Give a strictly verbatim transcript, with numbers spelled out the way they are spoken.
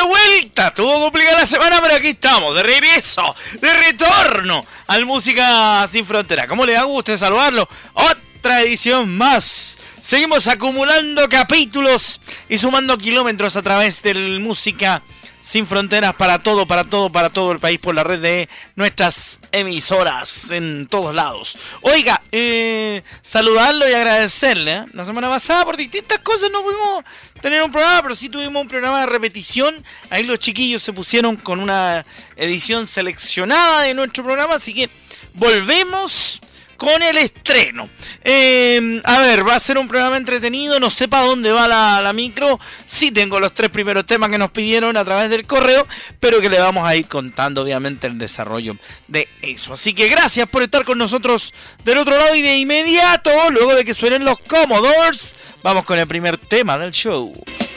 de vuelta. Estuvo complicada la semana, pero aquí estamos, de regreso, de retorno al Música Sin Frontera. ¿Cómo le da gusto saludarlo? Otra edición más. Seguimos acumulando capítulos y sumando kilómetros a través del Música Sin Fronteras para todo, para todo, para todo el país por la red de nuestras emisoras en todos lados. Oiga, eh, saludarlo y agradecerle. ¿eh? La semana pasada por distintas cosas no pudimos tener un programa, pero sí tuvimos un programa de repetición. Ahí los chiquillos se pusieron con una edición seleccionada de nuestro programa, así que volvemos con el estreno. Eh, a ver, va a ser un programa entretenido. No sé para dónde va la, la micro. Sí tengo los tres primeros temas que nos pidieron a través del correo, pero que le vamos a ir contando obviamente el desarrollo de eso. Así que gracias por estar con nosotros del otro lado, y de inmediato, luego de que suenen los Commodores, vamos con el primer tema del show.